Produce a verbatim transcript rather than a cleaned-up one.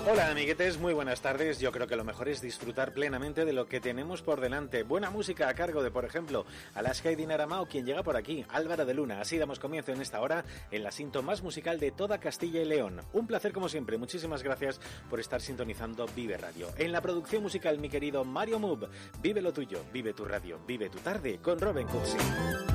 Hola amiguetes, muy buenas tardes. Yo creo que lo mejor es disfrutar plenamente de lo que tenemos por delante. Buena música a cargo de, por ejemplo, Alaska y Dinarama, o quien llega por aquí, Álvaro de Luna. Así damos comienzo en esta hora en la cinta más musical de toda Castilla y León. Un placer como siempre, muchísimas gracias por estar sintonizando Vive Radio. En la producción musical, mi querido Mario Move. Vive lo tuyo, vive tu radio, vive tu tarde con Robin Cooksey.